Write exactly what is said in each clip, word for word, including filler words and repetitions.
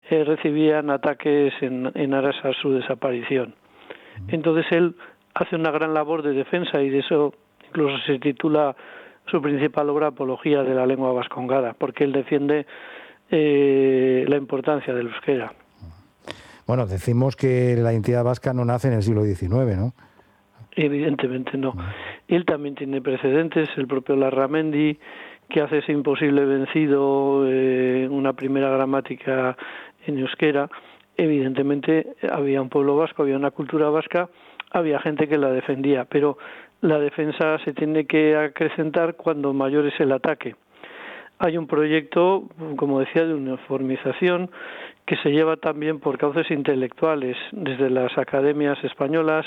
eh, recibían ataques en, en aras a su desaparición. Entonces él hace una gran labor de defensa y de eso incluso se titula su principal obra Apología de la lengua vascongada, porque él defiende eh, la importancia del euskera. Bueno, decimos que la identidad vasca no nace en el siglo diecinueve, ¿no? Evidentemente no. Él también tiene precedentes, el propio Larramendi, que hace ese imposible vencido, eh, una primera gramática en euskera. Evidentemente había un pueblo vasco, había una cultura vasca, había gente que la defendía, pero la defensa se tiene que acrecentar cuando mayor es el ataque. Hay un proyecto, como decía, de uniformización que se lleva también por cauces intelectuales. Desde las academias españolas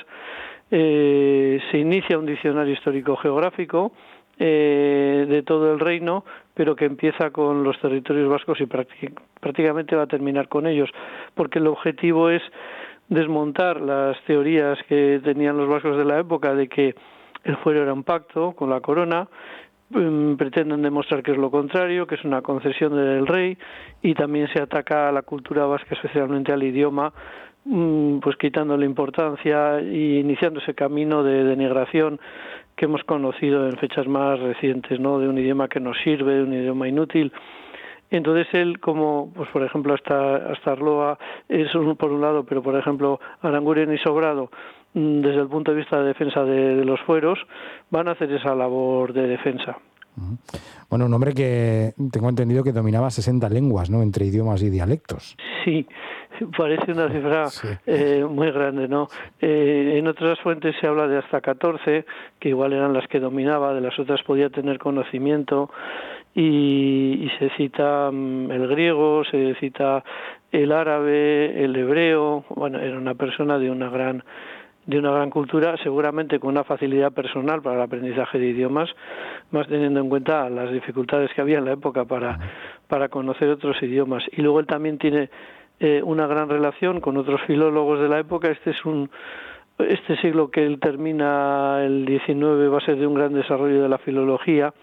eh, se inicia un diccionario histórico-geográfico eh, de todo el reino, pero que empieza con los territorios vascos y prácticamente va a terminar con ellos, porque el objetivo es desmontar las teorías que tenían los vascos de la época de que el fuero era un pacto con la corona. Pretenden demostrar que es lo contrario, que es una concesión del rey, y también se ataca a la cultura vasca, especialmente al idioma, pues quitándole importancia y iniciando ese camino de denigración que hemos conocido en fechas más recientes, ¿no? De un idioma que no sirve, de un idioma inútil. Entonces él, como pues por ejemplo hasta hasta Arloa es un, por un lado, pero por ejemplo Aranguren y Sobrado, desde el punto de vista de defensa de, de los fueros, van a hacer esa labor de defensa. Bueno, un hombre que tengo entendido que dominaba sesenta lenguas, ¿no? Entre idiomas y dialectos. Sí, parece una cifra sí. eh, muy grande, ¿no? Eh, en otras fuentes se habla de hasta catorce, que igual eran las que dominaba, de las otras podía tener conocimiento, y, y se cita um, el griego, se cita el árabe, el hebreo. Bueno, era una persona de una gran de una gran cultura, seguramente con una facilidad personal para el aprendizaje de idiomas, más teniendo en cuenta las dificultades que había en la época para, para conocer otros idiomas. Y luego él también tiene eh, una gran relación con otros filólogos de la época. Este es un este siglo que él termina, el diecinueve, va a ser de un gran desarrollo de la filología,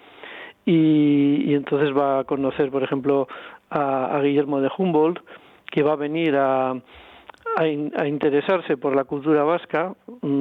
y, y entonces va a conocer, por ejemplo, a, a Guillermo de Humboldt, que va a venir a A, in, a interesarse por la cultura vasca.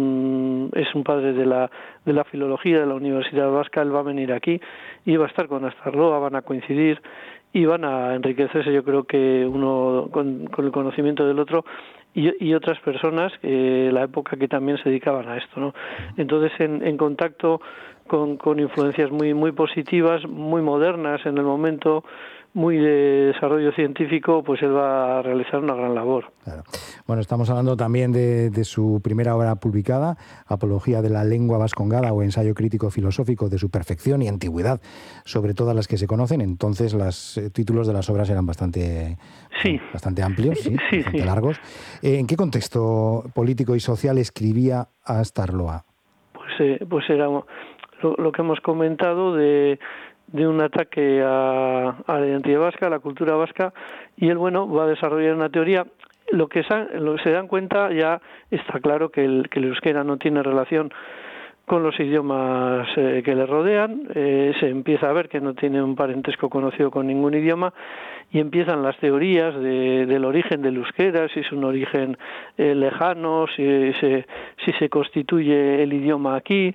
Mm, es un padre de la de la filología de la Universidad Vasca. Él va a venir aquí y va a estar con Astarloa, van a coincidir y van a enriquecerse, yo creo que uno con, con el conocimiento del otro, y, y otras personas eh, la época que también se dedicaban a esto, ¿no? Entonces en, en contacto con, con influencias muy muy positivas, muy modernas en el momento, muy de desarrollo científico, pues él va a realizar una gran labor. Claro. Bueno, estamos hablando también de, de su primera obra publicada, Apología de la lengua vascongada, o ensayo crítico filosófico de su perfección y antigüedad sobre todas las que se conocen. Entonces los eh, títulos de las obras eran bastante, sí. bastante amplios, sí, sí, bastante sí. largos. Eh, ¿En qué contexto político y social escribía Astarloa? Pues, eh, pues era lo, lo que hemos comentado de... de un ataque a, a la identidad vasca, a la cultura vasca, y él, bueno, va a desarrollar una teoría. Lo que se, lo que se dan cuenta, ya está claro que el, que el euskera no tiene relación con los idiomas eh, que le rodean, eh, se empieza a ver que no tiene un parentesco conocido con ningún idioma, y empiezan las teorías de, del origen del euskera, si es un origen eh, lejano, si se, si se constituye el idioma aquí.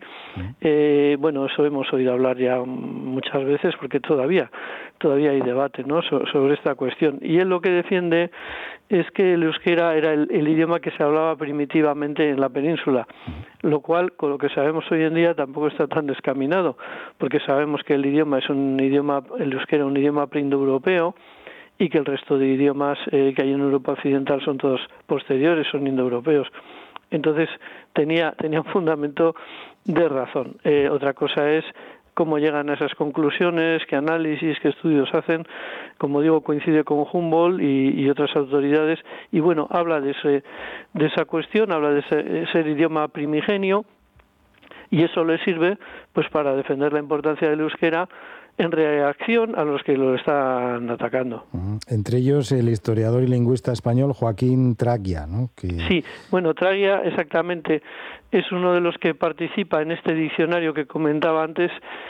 Eh, bueno, eso hemos oído hablar ya muchas veces, porque todavía todavía hay debate, ¿no?, so, sobre esta cuestión. Y él lo que defiende es que el euskera era el, el idioma que se hablaba primitivamente en la península, lo cual, con lo que sabemos hoy en día, tampoco está tan descaminado, porque sabemos que el idioma es un idioma, el euskera, un idioma preindoeuropeo, y que el resto de idiomas eh, que hay en Europa occidental son todos posteriores, son indoeuropeos. Entonces tenía tenía un fundamento de razón. Eh, otra cosa es cómo llegan a esas conclusiones, qué análisis, qué estudios hacen. Como digo, coincide con Humboldt y, y otras autoridades, y bueno, habla de ese de esa cuestión, habla de ese, ese idioma primigenio, y eso le sirve pues para defender la importancia del euskera en reacción a los que lo están atacando. Uh-huh. Entre ellos el historiador y lingüista español Joaquín Tragia, ¿no? Que... Sí, bueno, Tragia exactamente es uno de los que participa en este diccionario que comentaba antes,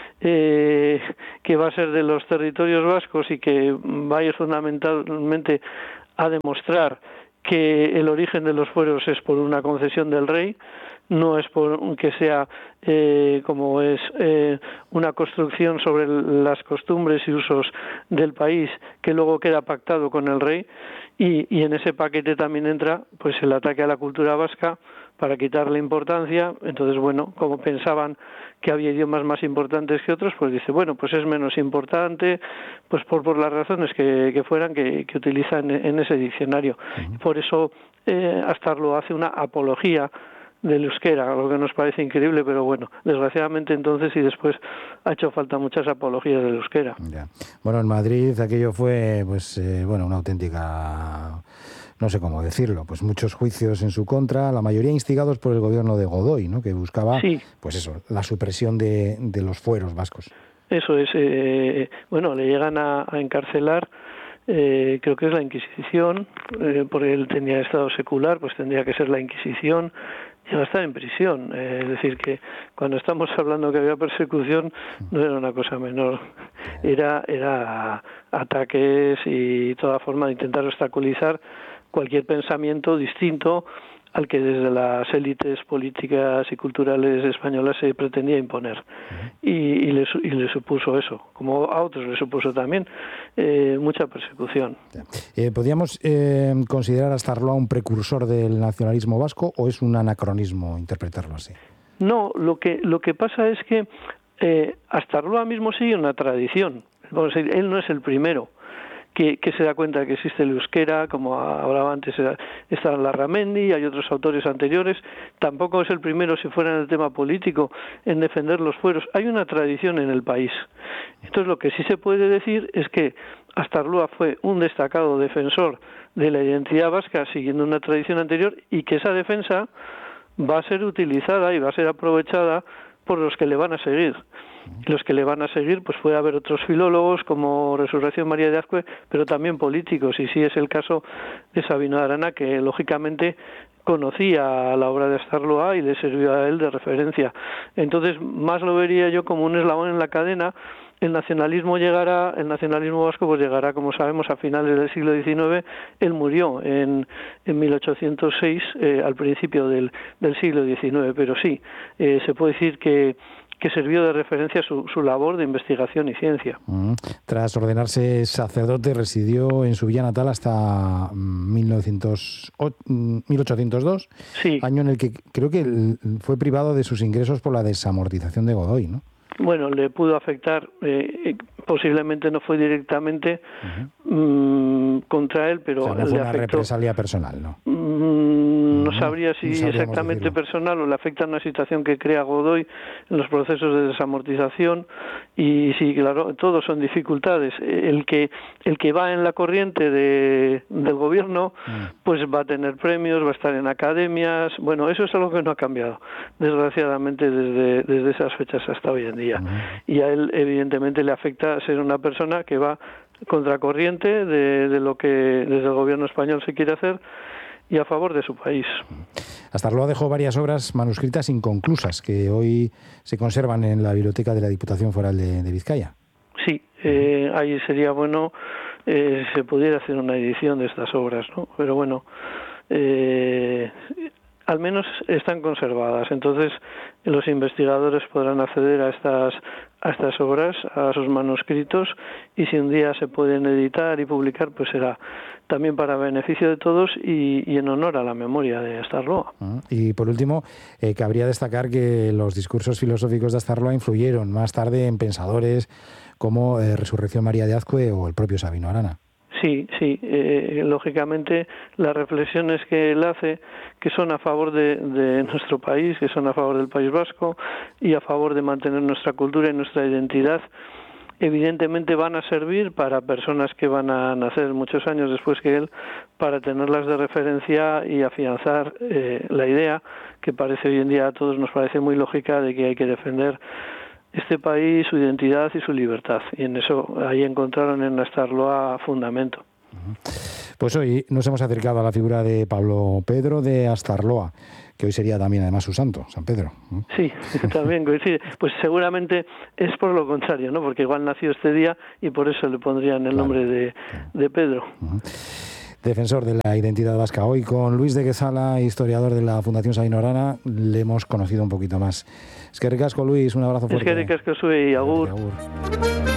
eh, que va a ser de los territorios vascos y que va a ir fundamentalmente a demostrar que el origen de los fueros es por una concesión del rey, no es por que sea eh, como es eh, una construcción sobre las costumbres y usos del país que luego queda pactado con el rey, y, y en ese paquete también entra pues el ataque a la cultura vasca para quitarle importancia. Entonces, bueno, como pensaban que había idiomas más importantes que otros, pues dice, bueno, pues es menos importante, pues por, por las razones que, que fueran que, que utilizan en ese diccionario. Uh-huh. Por eso eh, Astarloa hace una apología del euskera, lo que nos parece increíble, pero bueno, desgraciadamente entonces y después ha hecho falta muchas apologías del euskera. Ya. Bueno, en Madrid aquello fue, pues, eh, bueno, una auténtica, no sé cómo decirlo, pues muchos juicios en su contra, la mayoría instigados por el gobierno de Godoy, ¿no? Que buscaba, sí, pues eso, la supresión de, de los fueros vascos. Eso es, eh, bueno, le llegan a, a encarcelar. Eh, creo que es la Inquisición, eh, porque él tenía estado secular, pues tendría que ser la Inquisición. Llega a estar en prisión, eh, es decir, que cuando estamos hablando que había persecución no era una cosa menor, era era ataques y toda forma de intentar obstaculizar cualquier pensamiento distinto al que desde las élites políticas y culturales españolas se pretendía imponer. Y, y, le, y le supuso eso, como a otros le supuso también, eh, mucha persecución. Eh, ¿Podríamos eh, considerar a Astarloa un precursor del nacionalismo vasco o es un anacronismo interpretarlo así? No, lo que, lo que pasa es que eh, Astarloa mismo sigue una tradición. Vamos a decir, él no es el primero que, que se da cuenta de que existe el euskera, como hablaba antes, está Larramendi, hay otros autores anteriores. Tampoco es el primero, si fuera en el tema político, en defender los fueros. Hay una tradición en el país. Entonces, lo que sí se puede decir es que Astarloa fue un destacado defensor de la identidad vasca, siguiendo una tradición anterior, y que esa defensa va a ser utilizada y va a ser aprovechada por los que le van a seguir. Los que le van a seguir, pues puede haber otros filólogos como Resurrección María de Azcue, pero también políticos, y sí es el caso de Sabino de Arana, que lógicamente conocía la obra de Astarloa y le sirvió a él de referencia. Entonces, más lo vería yo como un eslabón en la cadena. El nacionalismo llegará, el nacionalismo vasco pues llegará, como sabemos, a finales del siglo diecinueve. Él murió en, en mil ochocientos seis, eh, al principio del, del siglo diecinueve, pero sí, eh, se puede decir que que sirvió de referencia su, su labor de investigación y ciencia. Mm. Tras ordenarse sacerdote, residió en su villa natal hasta mil novecientos, mil ochocientos dos, sí, año en el que creo que fue privado de sus ingresos por la desamortización de Godoy, ¿no? Bueno, le pudo afectar, eh, posiblemente no fue directamente uh-huh. mmm, contra él, pero o sea, no le fue una afectó. represalia personal, ¿no? Mm, no sabría si no exactamente decirlo. personal o le afecta una situación que crea Godoy en los procesos de desamortización, y sí, claro, todos son dificultades. El que el que va en la corriente de, del gobierno, uh-huh. pues va a tener premios, va a estar en academias. Bueno, eso es algo que no ha cambiado, desgraciadamente, desde, desde esas fechas hasta hoy en día. Uh-huh. Y a él evidentemente le afecta ser una persona que va contracorriente de, de lo que desde el gobierno español se quiere hacer y a favor de su país. Astarloa dejó varias obras manuscritas inconclusas que hoy se conservan en la biblioteca de la Diputación Foral de, de Vizcaya. Sí, eh, ahí sería bueno eh, se pudiera hacer una edición de estas obras, ¿no? Pero bueno, eh, al menos están conservadas. Entonces los investigadores podrán acceder a estas a estas obras, a sus manuscritos, y si un día se pueden editar y publicar, pues será también para beneficio de todos y, y en honor a la memoria de Astarloa. Y por último, eh, cabría destacar que los discursos filosóficos de Astarloa influyeron más tarde en pensadores como eh, Resurrección María de Azcue o el propio Sabino Arana. Sí, sí, eh, lógicamente las reflexiones que él hace, que son a favor de, de nuestro país, que son a favor del País Vasco y a favor de mantener nuestra cultura y nuestra identidad, evidentemente van a servir para personas que van a nacer muchos años después que él, para tenerlas de referencia y afianzar eh, la idea que parece hoy en día a todos nos parece muy lógica de que hay que defender este país, su identidad y su libertad. Y en eso ahí encontraron en Astarloa fundamento. Pues hoy nos hemos acercado a la figura de Pablo Pedro de Astarloa, que hoy sería también además su santo, San Pedro. Sí, también coincide. Pues seguramente es por lo contrario, ¿no? Porque igual nació este día y por eso le pondrían el claro. nombre de, de Pedro. Uh-huh. defensor de la identidad vasca. Hoy con Luis de Quezala, historiador de la Fundación Sabino Arana, le hemos conocido un poquito más. Es que ricasco, Luis, un abrazo fuerte. Es que ricasco, soy agur. Agur.